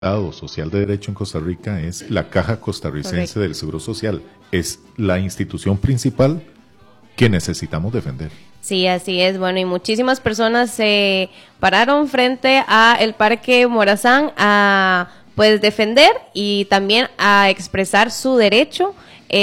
Estado Social de Derecho en Costa Rica es la Caja Costarricense del Seguro Social. Es la institución principal que necesitamos defender. Sí, así es. Bueno, y muchísimas personas se pararon frente a el Parque Morazán a pues defender y también a expresar su derecho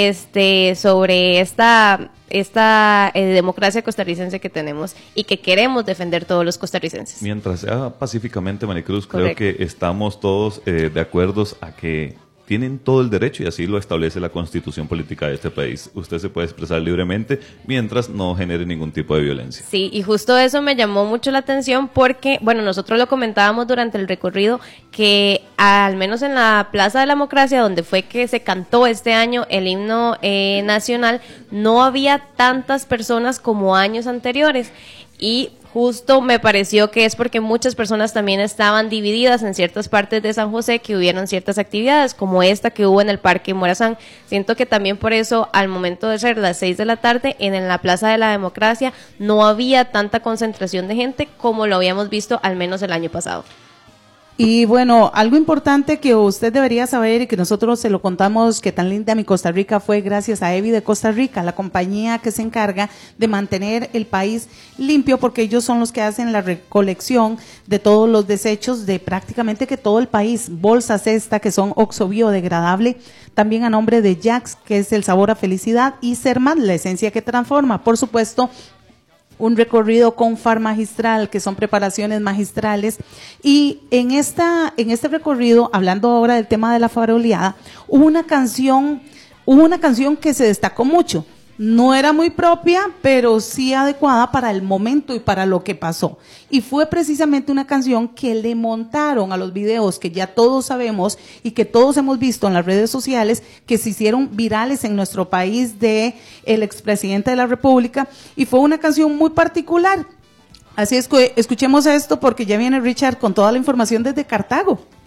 sobre esta democracia costarricense que tenemos y que queremos defender todos los costarricenses. Mientras sea pacíficamente, Maricruz, Correcto. creo que estamos todos de acuerdo a que tienen todo el derecho, y así lo establece la Constitución Política de este país. Usted se puede expresar libremente mientras no genere ningún tipo de violencia. Sí, y justo eso me llamó mucho la atención porque, bueno, nosotros lo comentábamos durante el recorrido que al menos en la Plaza de la Democracia, donde fue que se cantó este año el himno nacional, no había tantas personas como años anteriores. Y justo me pareció que es porque muchas personas también estaban divididas en ciertas partes de San José, que hubieron ciertas actividades como esta que hubo en el Parque Morazán. Siento que también por eso al momento de ser las 6 de la tarde en la Plaza de la Democracia no había tanta concentración de gente como lo habíamos visto al menos el año pasado. Y bueno, algo importante que usted debería saber y que nosotros se lo contamos que tan linda mi Costa Rica fue gracias a EVI de Costa Rica, la compañía que se encarga de mantener el país limpio, porque ellos son los que hacen la recolección de todos los desechos de prácticamente que todo el país, bolsas que son oxo biodegradable, también a nombre de Jax, que es el sabor a felicidad, y Sermat, la esencia que transforma, por supuesto, un recorrido con Far Magistral, que son preparaciones magistrales, y en este recorrido, hablando ahora del tema de la faroleada, hubo una canción que se destacó mucho. No era muy propia, pero sí adecuada para el momento y para lo que pasó. Y fue precisamente una canción que le montaron a los videos que ya todos sabemos y que todos hemos visto en las redes sociales, que se hicieron virales en nuestro país de el expresidente de la República, y fue una canción muy particular. Así es que escuchemos esto porque ya viene Richard con toda la información desde Cartago.